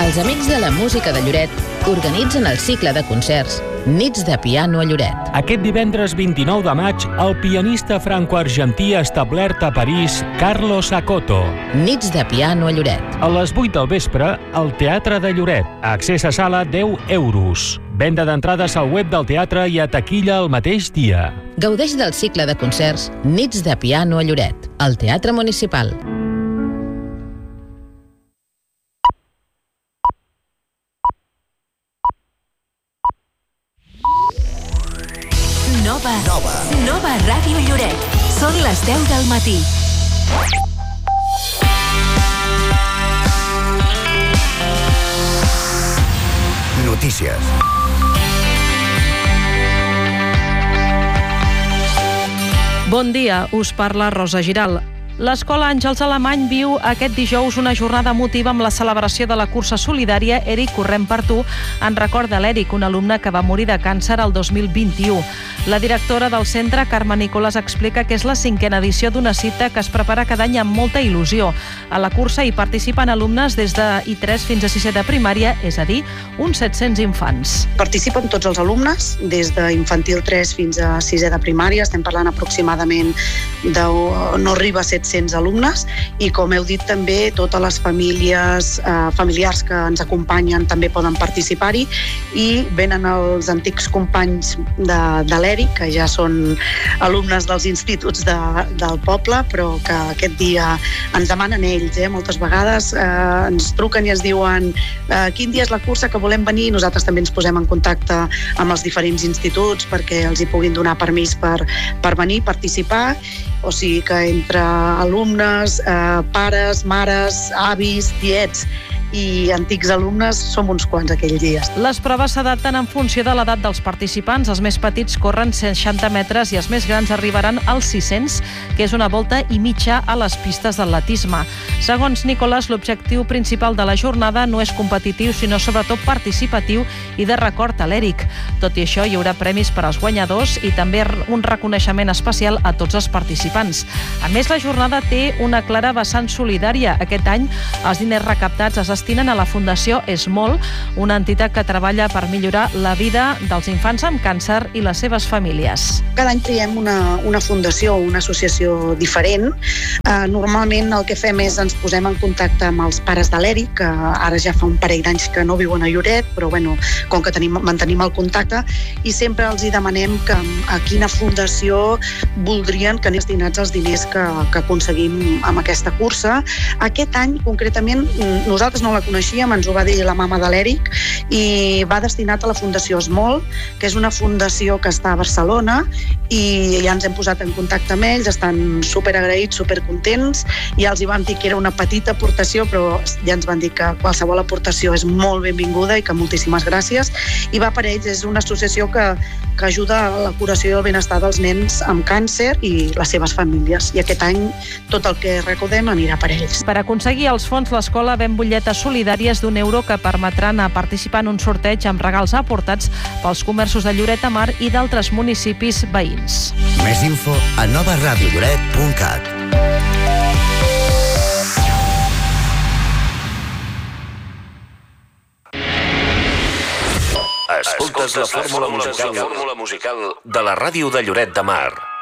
Els Amics de la Música de Lloret organitzen el cicle de concerts Nits de Piano a Lloret. Aquest divendres 29 de maig, el pianista franco-argentí establert a París, Carlos Acoto. Nits de Piano a Lloret. A les 8 del vespre, al Teatre de Lloret. Accés a sala 10 euros. Venda d'entrades al web del teatre i a taquilla el mateix dia. Gaudeix del cicle de concerts Nits de Piano a Lloret, al Teatre Municipal. Nova Ràdio Lloret. Són les 10 del matí. Notícies. Bon dia, us parla Rosa Giral. L'Escola Àngels Alemany viu aquest dijous una jornada emotiva amb la celebració de la cursa solidària Eric Correm per tu, en record de l'Eric, un alumne que va morir de càncer el 2021. La directora del centre, Carme Nicolas, explica que és la 5a edició d'una cita que es prepara cada any amb molta il·lusió. A la cursa hi participen alumnes des de I3 fins a 6è de primària, és a dir, uns 700 infants. Participen tots els alumnes, des d'infantil 3 fins a 6è de primària. Estem parlant aproximadament de no arriba a 700 alumnes i, com heu dit també, totes les familiars que ens acompanyen també poden participar-hi i venen els antics companys de l'Eric, que ja són alumnes dels instituts del poble, però que aquest dia ens demanen ells, moltes vegades ens truquen i ens diuen quin dia és la cursa, que volem venir, i nosaltres també ens posem en contacte amb els diferents instituts perquè els hi puguin donar permís per venir, participar. O sigui que entre alumnes, pares, mares, avis, tiets i antics alumnes som uns quants aquells dies. Les proves s'adapten en funció de l'edat dels participants. Els més petits corren 60 metres i els més grans arribaran als 600, que és una volta i mitja a les pistes d'atletisme. Segons Nicolas, l'objectiu principal de la jornada no és competitiu, sinó sobretot participatiu i de record a l'Eric. Tot i això, hi haurà premis per als guanyadors i també un reconeixement especial a tots els participants. A més, la jornada té una clara vessant solidària. Aquest any, els diners recaptats es destinen a la Fundació Esmol, una entitat que treballa per millorar la vida dels infants amb càncer i les seves famílies. Cada any triem una fundació o una associació diferent. Normalment el que fem és ens posem en contacte amb els pares de l'Eric, que ara ja fa un parell d'anys que no viuen a Lloret, però com que mantenim el contacte, i sempre els hi demanem a quina fundació voldrien que anessin destinats els diners que aconseguim amb aquesta cursa. Aquest any, concretament, nosaltres no la coneixíem, ens ho va dir la mama de l'Eric, i va destinat a la Fundació Esmol, que és una fundació que està a Barcelona, i ja ens hem posat en contacte amb ells, estan superagraïts, supercontents, i ja els hi vam dir que era una petita aportació, però ja ens van dir que qualsevol aportació és molt benvinguda i que moltíssimes gràcies. I va per ells, és una associació que ajuda a la curació i el benestar dels nens amb càncer i les seves famílies. I aquest any tot el que recaudem anirà per ells. Per aconseguir els fons, l'escola ven butlletes solidàries d'€1 que permetran participar en un sorteig amb regals aportats pels comerços de Lloret de Mar i d'altres municipis veïns. Més info a novaradiolloret.cat. Escoltes la fórmula musical de la ràdio de Lloret de Mar.